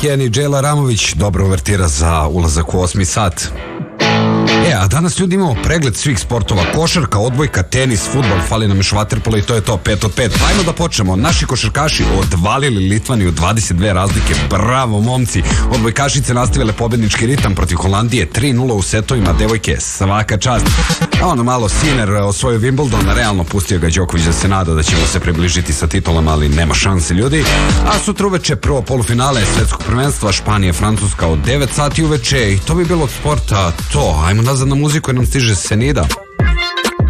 Ken i Džela Ramović, dobra uvertira za ulazak u 8. sat. A danas ljudi imamo pregled svih sportova: košarka, odbojka, tenis, fudbal, fali nam još vaterpolo i to je to, 5 od 5. Ajmo da počnemo. Naši košarkaši odvalili Litvaniju 22 razlike, bravo momci. Odbojkašice nastavile pobednički ritam protiv Holandije, 3-0 u setovima, devojke, svaka čast. A ono malo Sinner osvojio Wimbledon, realno pustio ga Đoković da se nada da ćemo se približiti sa titulama, ali nema šanse ljudi. A sutra uveče prvo polufinale svetskog prvenstva Španija, Francuska od 9 sati uveče i to bi bilo od sporta to. Ajmo nazad na muziku jer nam stiže Senida.